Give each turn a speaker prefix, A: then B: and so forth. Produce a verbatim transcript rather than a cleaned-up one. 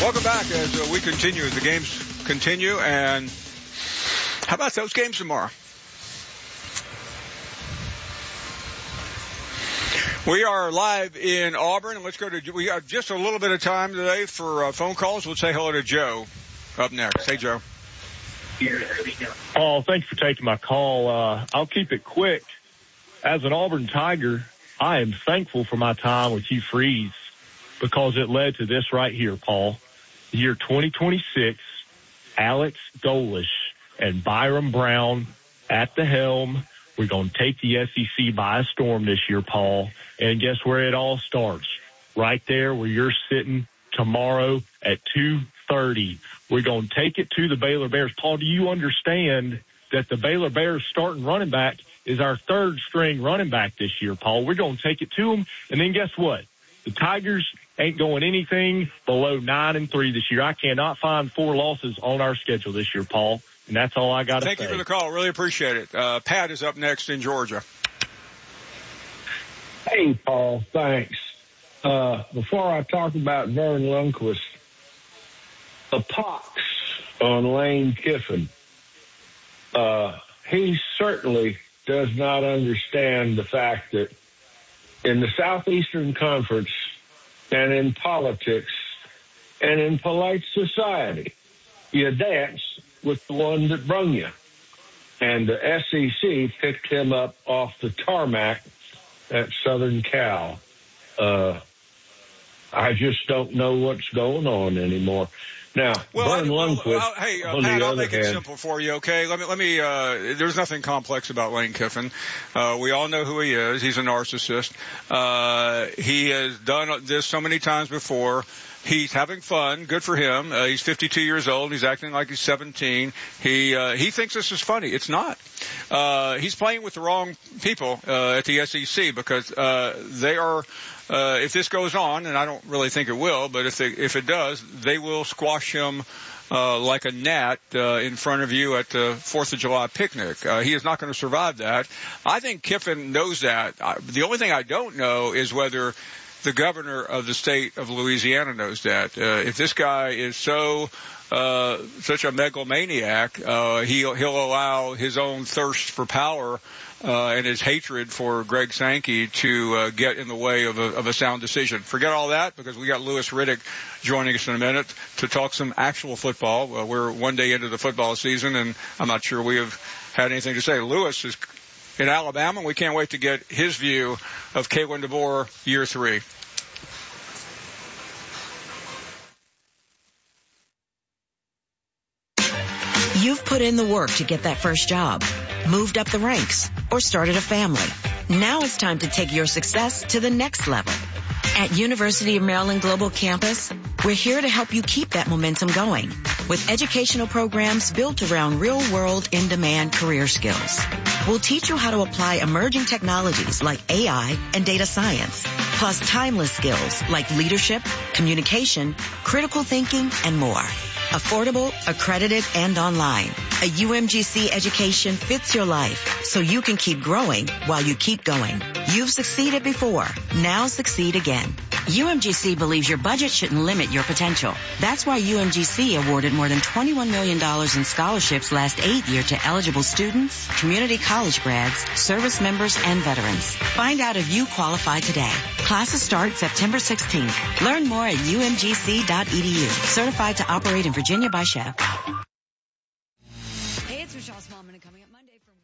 A: Welcome back as uh, we continue, as the games continue. And how about those games tomorrow? We are live in Auburn, and let's go to, we have just a little bit of time today for uh, phone calls. We'll say hello to Joe up next. Hey, Joe.
B: Paul, thanks for taking my call. Uh, I'll keep it quick. As an Auburn Tiger, I am thankful for my time with Hugh Freeze because it led to this right here, Paul. Year twenty twenty-six, Alex Golesh and Byram Brown at the helm. We're going to take the S E C by a storm this year, Paul. And guess where it all starts? Right there where you're sitting tomorrow at two thirty. We're going to take it to the Baylor Bears. Paul, do you understand that the Baylor Bears starting running back is our third string running back this year, Paul? We're going to take it to them. And then guess what? The Tigers ain't going anything below nine and three this year. I cannot find four losses on our schedule this year, Paul. And that's all I got to say.
A: Thank you for the call. Really appreciate it. Uh, Pat is up next in Georgia.
C: Hey, Paul. Thanks. Uh, before I talk about Vern Lundquist, the pox on Lane Kiffin. Uh, he certainly does not understand the fact that in the Southeastern Conference and in politics and in polite society, you dance with the one that brung you. And the S E C picked him up off the tarmac at Southern Cal. Uh, I just don't know what's going on anymore. Now,
A: well,
C: Vern Lundquist,
A: well, hey, uh, Pat, I'll make hand, it simple for you, okay? Let me, let me, uh, there's nothing complex about Lane Kiffin. Uh, we all know who he is. He's a narcissist. Uh, he has done this so many times before. He's having fun. Good for him. Uh, he's fifty-two years old. He's acting like he's seventeen. He, uh, he thinks this is funny. It's not. Uh, he's playing with the wrong people, uh, at the S E C because, uh, they are, Uh, if this goes on, and I don't really think it will, but if they, if it does, they will squash him uh, like a gnat uh, in front of you at the Fourth of July picnic. Uh, he is not going to survive that. I think Kiffin knows that. I, the only thing I don't know is whether the governor of the state of Louisiana knows that. Uh, if this guy is so uh, such a megalomaniac, uh, he'll he'll allow his own thirst for power Uh, and his hatred for Greg Sankey to uh, get in the way of a, of a sound decision. Forget all that because we got Louis Riddick joining us in a minute to talk some actual football. Uh, we're one day into the football season, and I'm not sure we have had anything to say. Louis is in Alabama. We can't wait to get his view of Kalen DeBoer year three.
D: You've put in the work to get that first job, moved up the ranks, or started a family. Now it's time to take your success to the next level. At University of Maryland Global Campus, we're here to help you keep that momentum going with educational programs built around real-world, in-demand career skills. We'll teach you how to apply emerging technologies like A I and data science, plus timeless skills like leadership, communication, critical thinking, and more. Affordable, accredited, and online. A U M G C education fits your life so you can keep growing while you keep going. You've succeeded before. Now succeed again. U M G C believes your budget shouldn't limit your potential. That's why U M G C awarded more than twenty-one million dollars in scholarships last eight year to eligible students, community college grads, service members, and veterans. Find out if you qualify today. Classes start September sixteenth. Learn more at U M G C dot E D U. Certified to operate in Virginia by Chev.
E: Hey, it's Rochelle Smallman coming up Monday from